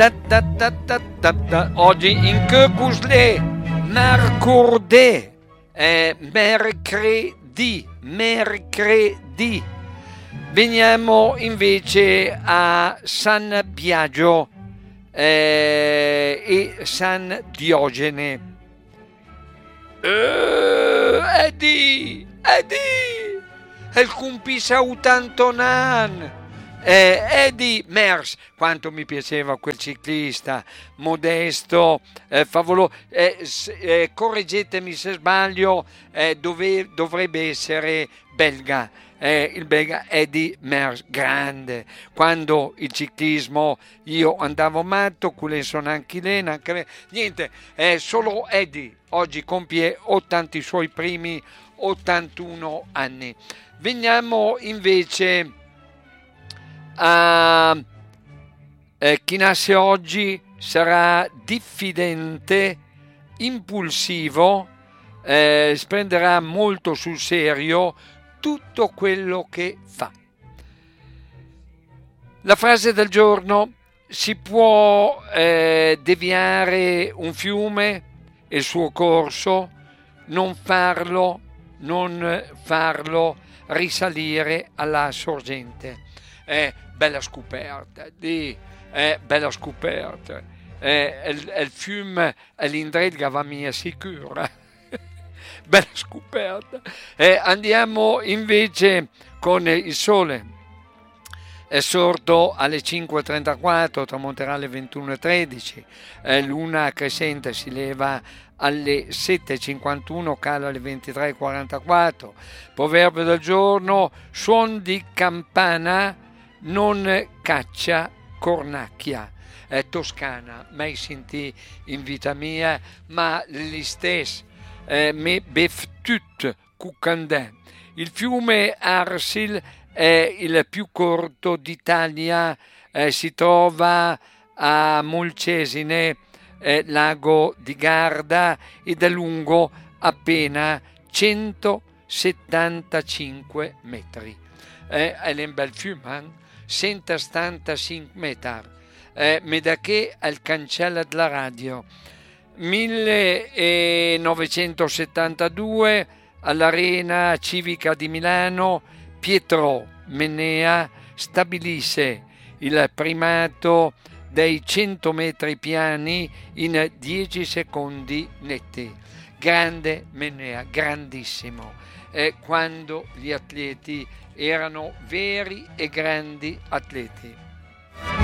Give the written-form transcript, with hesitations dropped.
Oggi in che cos'è? Mercredì. Veniamo invece a San Biagio e San Diogene. Eddie, il compisa utantonan. Eddy Merckx, quanto mi piaceva quel ciclista modesto, favoloso, correggetemi se sbaglio, dovrebbe essere belga, il belga Eddy Merckx, grande. Quando il ciclismo io andavo matto, anche lei, niente, solo Eddy oggi compie i suoi primi 81 anni. Veniamo invece chi nasce oggi sarà diffidente, impulsivo, prenderà molto sul serio tutto quello che fa. La frase del giorno: si può deviare un fiume e il suo corso, non farlo risalire alla sorgente. Bella scoperta, bella scoperta. Il fiume all'Indrelga va mia sicura. Bella scoperta. Andiamo invece con il sole. È sorto alle 5:34, tramonterà alle 21:13. Luna crescente si leva alle 7:51, cala alle 23:44. Proverbio del giorno: suon di campana non caccia cornacchia. Toscana, mai sentì in vita mia, ma gli stessi me beftut cucandè. Il fiume Arsil è il più corto d'Italia, si trova a Molcesine, lago di Garda, ed è lungo appena 175 metri. È un bel fiume, 175 metri. Ma da che al cancello della radio. 1972 all'Arena Civica di Milano Pietro Mennea stabilisce il primato dei 100 metri piani in 10 secondi netti. Grande Mennea, grandissimo. Quando gli atleti erano veri e grandi atleti.